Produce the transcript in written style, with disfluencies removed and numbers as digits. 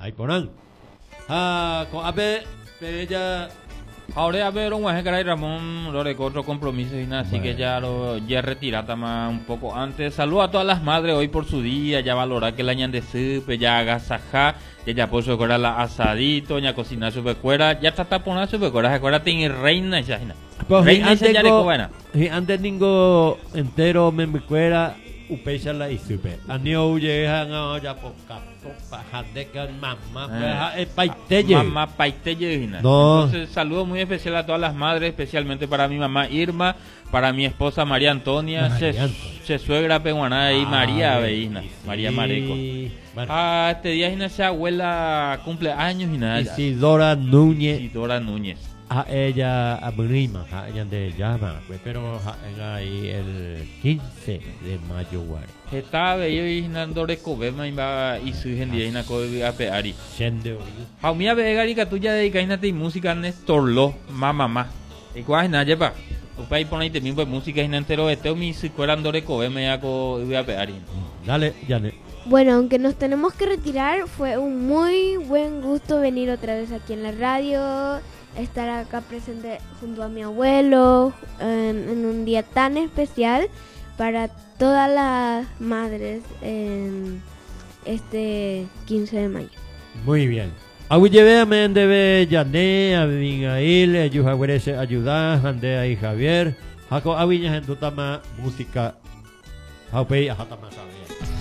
Ahí ponan. Con Ape, ella. Ahora a ver un guaje caray Ramón lo de otro compromiso y nada, así Bueno. que ya retirata más un poco antes. Saludos a todas las madres hoy por su día, ya valorar que la ñan de supe, ya agasajá, ya puso fuera la asadito, ya cocinar su pecuera, ya trata de poner su pecuera, se acuerda tiene reina y ya. Pues Reina y ya de cubana. antes ningo entero me cuera upecha la isupe. Anio llega ya por de que mamá paitelle. Mamá paitelle. No. Entonces saludo muy especial a todas las madres, especialmente para mi mamá Irma, para mi esposa María Antonia, se suegra peguaná y María Veína, María Mareco. Bueno. Este día Gina, se abuela cumpleaños y nada. Isidora Núñez. Isidora Núñez. A ella a Brima, a ella de llama, pero en ahí el 15 de mayo guare. Está bello y Nandore Cobema y su gente y Naco a Peari. Shende Jaumia Vegari que tú ya dedicas y música Néstor Lo, mamá. Y cuál es nada, lleva. Upai ponete mismo música y entero este mi si Andore Cobema ya voy a Peari. Dale, Janet. Bueno, aunque nos tenemos que retirar, fue un muy buen gusto venir otra vez aquí en la radio, estar acá presente junto a mi abuelo en un día tan especial para todas las madres en este 15 de mayo. Muy bien. Awi lleve a Mendebe, Jané, Abigail, Ayujaguerese, Ayudá, Andea y Javier. Jaco Aviña en Tutama, música. Jaupei, Ajatama, sabe.